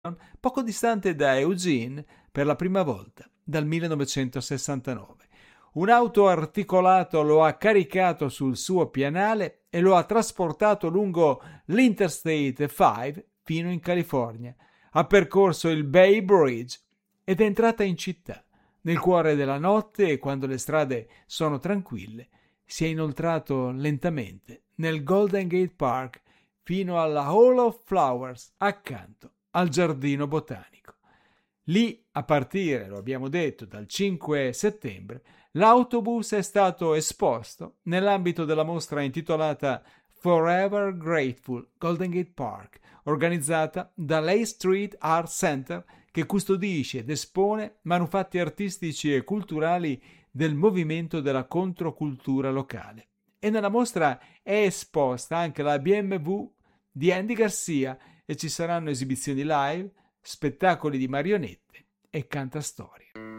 poco distante da Eugene per la prima volta dal 1969. Un auto articolato lo ha caricato sul suo pianale e lo ha trasportato lungo l'Interstate 5 fino in California. Ha percorso il Bay Bridge ed è entrata in città. Nel cuore della notte, e quando le strade sono tranquille, si è inoltrato lentamente nel Golden Gate Park fino alla Hall of Flowers accanto al giardino botanico. Lì, a partire, lo abbiamo detto, dal 5 settembre, l'autobus è stato esposto nell'ambito della mostra intitolata Forever Grateful Golden Gate Park, organizzata dall'A Street Art Center, che custodisce ed espone manufatti artistici e culturali del movimento della controcultura locale. E nella mostra è esposta anche la BMW di Andy Garcia e ci saranno esibizioni live, spettacoli di marionette e cantastorie.